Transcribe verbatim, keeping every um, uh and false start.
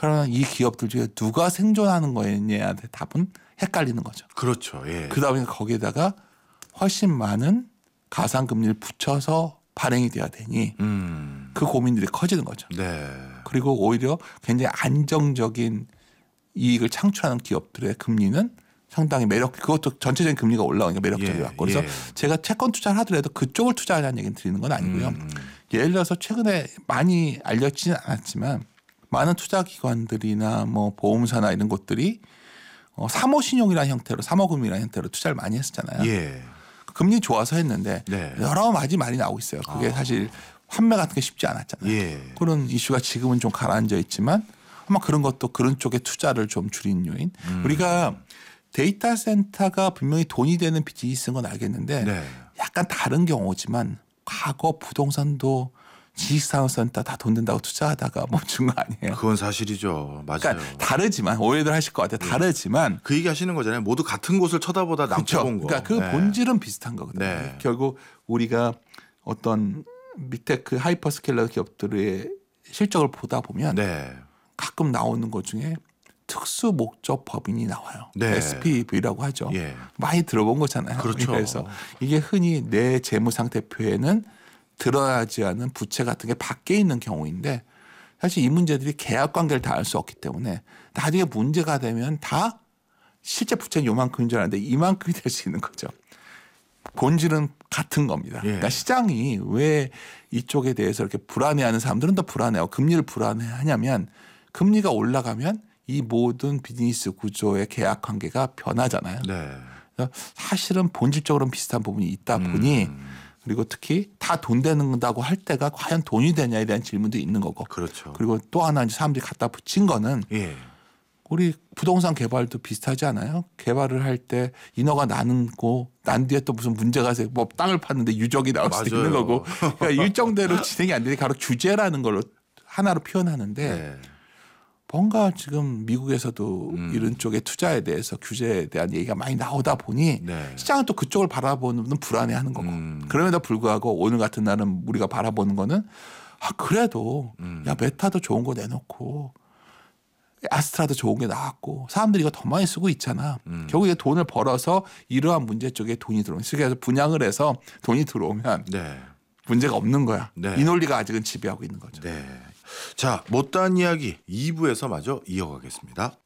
그러면 이 기업들 중에 누가 생존하는 거였냐에 답은 헷갈리는 거죠. 그렇죠. 예. 그다음에 거기에다가 훨씬 많은 가상금리를 붙여서 발행이 돼야 되니 음. 그 고민들이 커지는 거죠. 네. 그리고 오히려 굉장히 안정적인 이익을 창출하는 기업들의 금리는 상당히 매력, 그것도 전체적인 금리가 올라오니까 매력적이 같고. 예, 그래서 예. 제가 채권 투자를 하더라도 그쪽을 투자하자는 얘기는 드리는 건 아니고요. 음. 예를 들어서 최근에 많이 알려지진 않았지만 많은 투자 기관들이나 뭐 보험사나 이런 곳들이 어, 사모신용이라는 형태로 사모금이라는 형태로 투자를 많이 했었잖아요. 예. 금리 좋아서 했는데 네. 여러 가지 말이 나오고 있어요. 그게 아. 사실 환매 같은 게 쉽지 않았잖아요. 예. 그런 이슈가 지금은 좀 가라앉아 있지만 아마 그런 것도 그런 쪽에 투자를 좀 줄인 요인. 음. 우리가 데이터 센터가 분명히 돈이 되는 비즈니스인 건 알겠는데 네. 약간 다른 경우지만 과거 부동산도 지식산업센터 다 돈 든다고 투자하다가 멈춘 거 아니에요. 그건 사실이죠. 맞아요. 그러니까 다르지만 오해들 하실 것 같아요. 다르지만 그 얘기 하시는 거잖아요. 모두 같은 곳을 쳐다보다 그렇죠. 남쳐본 거. 그러니까 그 네. 본질은 비슷한 거거든요. 네. 결국 우리가 어떤 밑에 그 하이퍼스케일러 기업들의 실적을 보다 보면 네. 가끔 나오는 것 중에 특수 목적 법인이 나와요. 네. 에스피브이라고 하죠. 예. 많이 들어본 거잖아요. 그렇죠. 그래서 이게 흔히 내 재무상태표에는 드러나지 않은 부채 같은 게 밖에 있는 경우인데 사실 이 문제들이 계약 관계를 다 알 수 없기 때문에 나중에 문제가 되면 다 실제 부채는 요만큼인 줄 알았는데 이만큼이 될 수 있는 거죠. 본질은 같은 겁니다. 예. 그러니까 시장이 왜 이쪽에 대해서 이렇게 불안해하는 사람들은 더 불안해요. 금리를 불안해하냐면 금리가 올라가면 이 모든 비즈니스 구조의 계약 관계가 변하잖아요. 네. 그래서 사실은 본질적으로는 비슷한 부분이 있다 보니 음. 그리고 특히 다 돈 되는다고 할 때가 과연 돈이 되냐에 대한 질문도 있는 거고. 그렇죠. 그리고 또 하나 이제 사람들이 갖다 붙인 거는 예. 우리 부동산 개발도 비슷하지 않아요? 개발을 할 때 인허가 나는고 난 뒤에 또 무슨 문제가 생겨 뭐 땅을 팠는데 유적이 나올 수도 맞아요. 있는 거고. 그러니까 일정대로 진행이 안 되니 바로 규제라는 걸로 하나로 표현하는데 네. 뭔가 지금 미국에서도 음. 이런 쪽의 투자에 대해서 규제에 대한 얘기가 많이 나오다 보니 네. 시장은 또 그쪽을 바라보는 분 불안해하는 거고. 음. 그럼에도 불구하고 오늘 같은 날은 우리가 바라보는 거는 아 그래도 음. 야 메타도 좋은 거 내놓고 아스트라도 좋은 게 나왔고 사람들이 이거 더 많이 쓰고 있잖아. 음. 결국에 돈을 벌어서 이러한 문제 쪽에 돈이 들어오면 그래서 분양을 해서 돈이 들어오면 네. 문제가 없는 거야. 네. 이 논리가 아직은 지배하고 있는 거죠. 네. 자, 못다한 이야기 이 부에서 마저 이어가겠습니다.